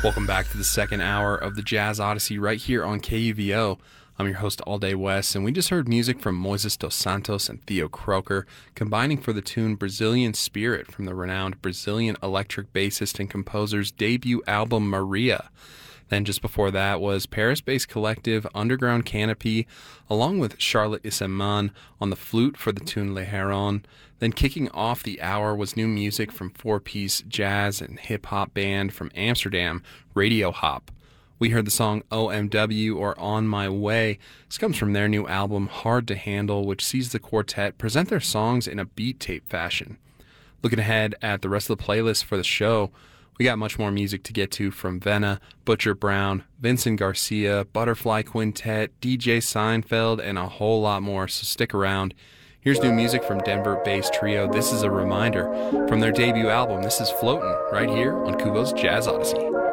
Welcome back to the second hour of the Jazz Odyssey right here on KUVO. I'm your host, All Day West, and we just heard music from Moises dos Santos and Theo Croker, combining for the tune Brazilian Spirit from the renowned Brazilian electric bassist and composer's debut album, Maria. Then just before that was Paris-based collective Underground Canopy, along with Charlotte Isseman on the flute for the tune Le Heron. Then kicking off the hour was new music from four-piece jazz and hip-hop band from Amsterdam, Radio Hop. We heard the song OMW, or On My Way. This comes from their new album, Hard to Handle, which sees the quartet present their songs in a beat tape fashion. Looking ahead at the rest of the playlist for the show, we got much more music to get to from Venna, Butcher Brown, Vincent Garcia, Butterfly Quintet, DJ Seinfeld, and a whole lot more, so stick around. Here's new music from Denver Bass Trio. This is a reminder from their debut album. This is Floatin' right here on Kuvo's Jazz Odyssey.